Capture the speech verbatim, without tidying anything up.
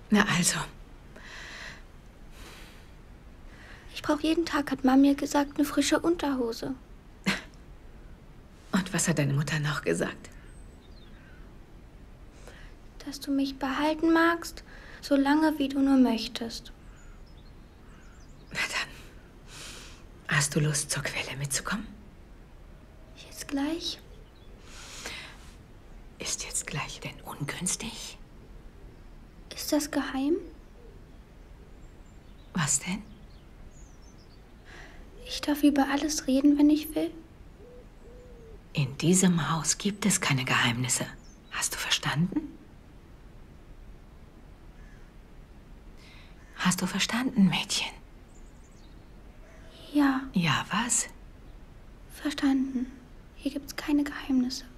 Na also. Ich brauche jeden Tag, hat Mama mir gesagt, eine frische Unterhose. Und was hat deine Mutter noch gesagt? Dass du mich behalten magst, so lange wie du nur möchtest. Na dann. Hast du Lust, zur Quelle mitzukommen? Jetzt gleich? Ist jetzt gleich denn ungünstig? Ist das geheim? Was denn? Ich darf über alles reden, wenn ich will. In diesem Haus gibt es keine Geheimnisse. Hast du verstanden? Hast du verstanden, Mädchen? Ja. Ja, was? Verstanden. Hier gibt's keine Geheimnisse.